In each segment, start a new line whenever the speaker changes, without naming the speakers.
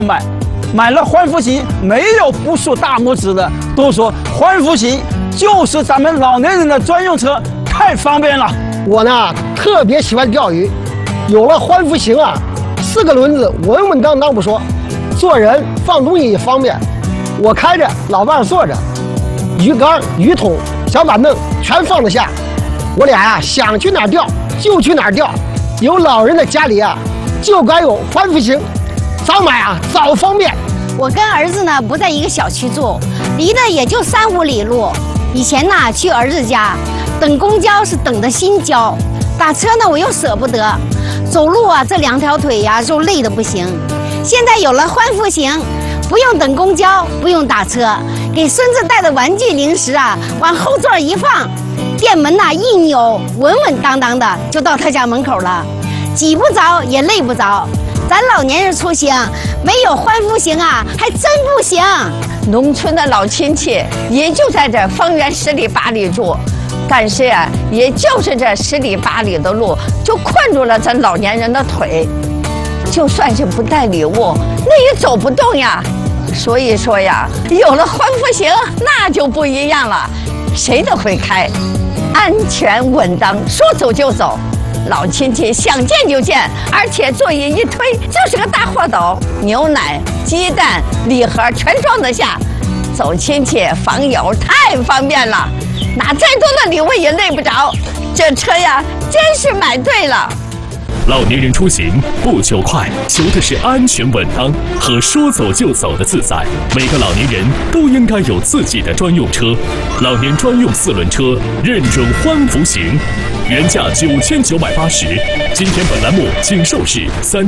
买了欢福喜，没有不竖大拇指的，都说欢福喜就是咱们老年人的专用车，太方便了。
我呢特别喜欢钓鱼，有了欢福行啊，4个轮子稳稳当当不说，做人放东西也方便。我开着，老伴坐着，鱼竿、鱼桶、小板凳全放得下。我俩呀想去哪儿钓就去哪儿钓。有老人的家里啊，就该有欢福行，早买啊早方便。
我跟儿子呢不在一个小区住，离得也就3、5里路。以前呢去儿子家，等公交是等的心焦，打车呢我又舍不得，走路啊这2条腿呀就累得不行。现在有了欢福行，不用等公交，不用打车，给孙子带的玩具零食啊往后座一放，店门呐一扭，稳稳当当的就到他家门口了，挤不着也累不着。咱老年人出行没有欢福行啊，还真不行。
农村的老亲戚也就在这方圆10里8里住，但是啊，也就是这10里8里的路，就困住了咱老年人的腿。就算是不带礼物，那也走不动呀。所以说呀，有了欢福行，那就不一样了，谁都会开，安全稳当，说走就走。老亲戚想见就见，而且座椅一推就是个大货斗，牛奶、鸡蛋、礼盒全装得下。走亲戚访友太方便了，拿再多的礼物也累不着。这车呀，真是买对了。
老年人出行不求快，求的是安全稳当和说走就走的自在。每个老年人都应该有自己的专用车，老年专用4轮车认准欢福行，原价9980，今天本栏目仅售市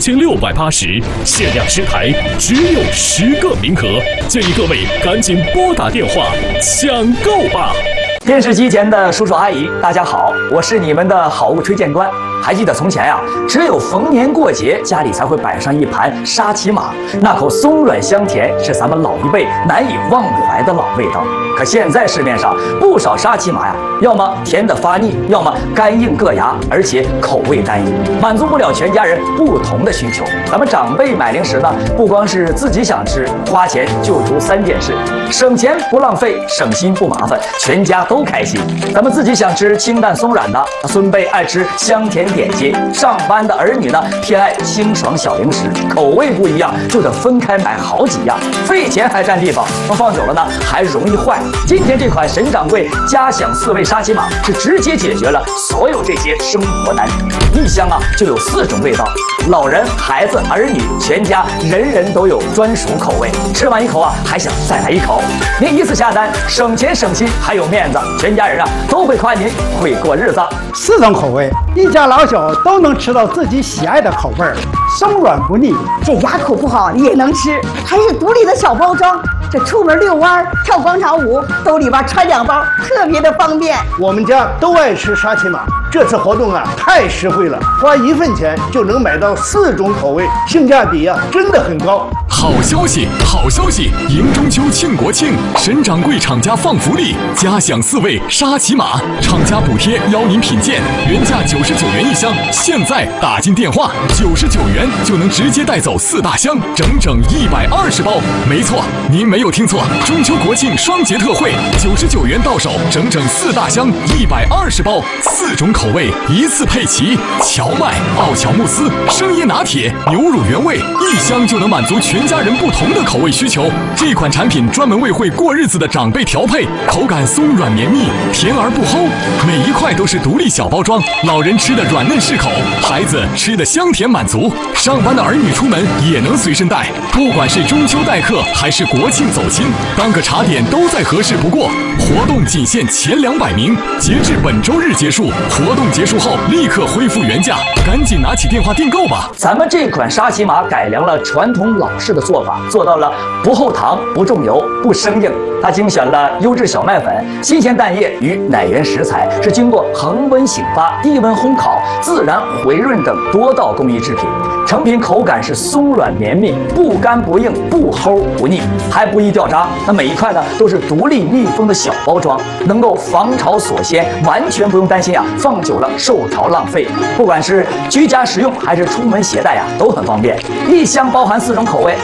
3680，限量10台，只有10个名额，建议各位赶紧拨打电话抢购吧。
电视机前的叔叔阿姨，大家好，我是你们的好物推荐官。还记得从前呀，只有逢年过节家里才会摆上一盘沙琪玛，那口松软香甜是咱们老一辈难以忘怀的老味道。可现在市面上不少沙琪玛呀，要么甜得发腻，要么干硬硌牙，而且口味单一，满足不了全家人不同的需求。咱们长辈买零食呢，不光是自己想吃，花钱就图3件事：省钱不浪费，省心不麻烦，全家都开心。咱们自己想吃清淡松软的，孙辈爱吃香甜点心，上班的儿女呢偏爱清爽小零食，口味不一样就得分开买好几样，费钱还占地方，放久了呢还容易坏。今天这款沈掌柜家享4味沙琪玛是直接解决了所有这些生活难题。一箱啊就有4种味道，老人、孩子、儿女，全家人人都有专属口味。吃完一口啊，还想再来一口。您一次下单，省钱省心还有面子，全家人啊都会夸您会过日子。
4种口味，一家老小都能吃到自己喜爱的口味儿，松软不腻。
这牙口不好也能吃，还是独立的小包装。这出门遛弯、跳广场舞，兜里边揣2包，特别的方便。
我们家都爱吃沙琪玛，这次活动啊太实惠了，花1份钱就能买到4种口味，性价比啊真的很高。
好消息，好消息！迎中秋庆国庆，沈掌柜厂家放福利，家享4味沙琪玛，厂家补贴邀您品鉴，原价99元一箱，现在打进电话，99元就能直接带走4大箱，整整120包。没错，您没有听错，中秋国庆双节特惠，99元到手，整整4大箱，120包，4种口味一次配齐，荞麦、奥乔慕斯、生椰拿铁、牛乳原味，一箱就能满足全家人不同的口味需求。这款产品专门为会过日子的长辈调配，口感松软绵密，甜而不齁，每一块都是独立小包装，老人吃的软嫩适口，孩子吃的香甜满足，上班的儿女出门也能随身带。不管是中秋待客还是国庆走亲，当个茶点都再合适不过。活动仅限前200名，截至本周日结束，活动结束后立刻恢复原价，赶紧拿起电话订购吧。
咱们这款沙琪玛改良了传统老式的做法，做到了不后糖、不重油、不生硬。它精选了优质小麦粉、新鲜蛋液与奶源食材，是经过恒温醒发、低温烘烤、自然回润等多道工艺制品。成品口感是松软绵密，不干不硬，不齁不腻，还不易掉渣。那每一块呢都是独立密封的小包装，能够防潮锁鲜，完全不用担心放久了受潮浪费。不管是居家食用还是出门携带都很方便。一箱包含4种口味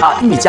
一家